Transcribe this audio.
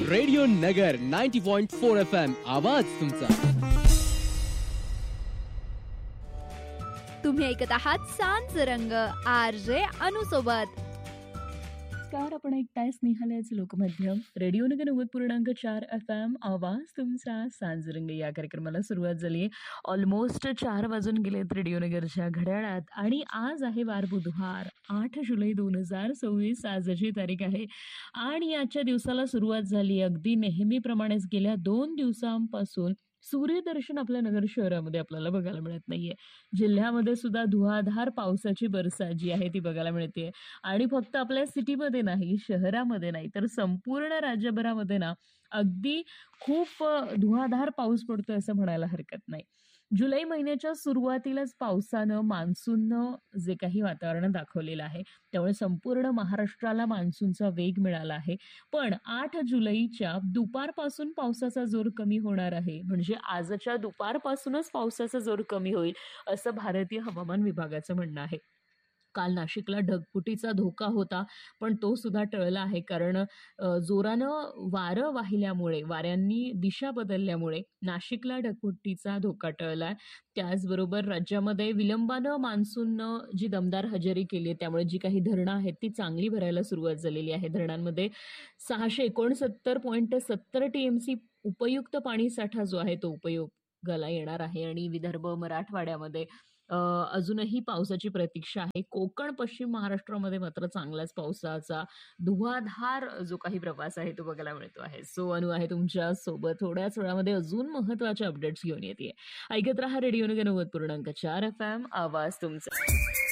Radio नगर 90.4 FM आवाज तुमचा. तुम्ही ऐकत आहात सांज रंग RJ अनु सोबत. नमस्कार, आपण ऐकताय स्नेहालयाचं लोकमाध्यम रेडिओ नगर 90.4 FM आवाज तुमचा. सांजरंग या कार्यक्रमाला सुरुवात झाली आहे. ऑलमोस्ट 4 वाजून गेलेत रेडिओ नगरच्या घड्याळात आणि आज आहे वार बुधवार 8 जुलै 2026. आजची तारीख आहे आणि आजच्या दिवसाला सुरुवात झाली अगदी नेहमीप्रमाणेच. गेल्या 2 दिवसांपासून सूर्यदर्शन आपल्या नगर शहरामध्ये आपल्याला बघायला मिळत नाहीये. जिल्ह्यामध्ये सुद्धा धुवाधार पावसाची बरसात जी आहे ती बघायला मिळते आणि फक्त आपल्या सिटीमध्ये नाही, शहरामध्ये नाही, तर संपूर्ण राज्यभरामध्ये ना अगदी खूप धुवाधार पाऊस पडतोय असं म्हणायला हरकत नाही. जुलै महिन्याच्या सुरुवातीलाच पावसानं मान्सूननं जे काही वातावरण दाखवलेलं आहे त्यामुळे संपूर्ण महाराष्ट्राला मान्सूनचा वेग मिळाला आहे. पण 8 जुलैच्या दुपारपासून पावसाचा जोर कमी होणार आहे. म्हणजे आजच्या दुपारपासूनच पावसाचा जोर कमी होईल असं भारतीय हवामान विभागाचं म्हणणं आहे. काल नाशिकला ढगफुटीचा धोका होता पण तो सुद्धा टळला आहे, कारण जोरानं वारं वाहिल्यामुळे, वाऱ्यांनी दिशा बदलल्यामुळे नाशिकला ढगफुटीचा धोका टळला. त्याचबरोबर राज्यामध्ये विलंबानं मान्सूननं जी दमदार हजेरी केली आहे त्यामुळे जी काही धरणं आहेत ती चांगली भरायला सुरुवात झालेली आहे. धरणांमध्ये 669.70 TMC उपयुक्त पाणीसाठा जो आहे तो उपयोगाला येणार आहे आणि विदर्भ मराठवाड्यामध्ये अजूनही पावसाची प्रतीक्षा आहे. कोकण पश्चिम महाराष्ट्रामध्ये मात्र चांगलाच पावसाचा धुवाधार जो काही प्रवास आहे तो बघायला मिळतो आहे. सो अनु आहे तुमच्या सोबत. थोड्याच वेळामध्ये अजून महत्वाचे अपडेट्स घेऊन येते. ऐकत रहा रेडिओ नगर 90.4 FM आवाज तुमचा.